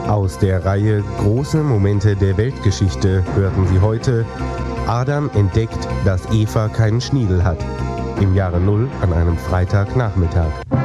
Aus der Reihe Große Momente der Weltgeschichte hörten Sie heute: Adam entdeckt, dass Eva keinen Schniedel hat. Im Jahre 0 an einem Freitagnachmittag.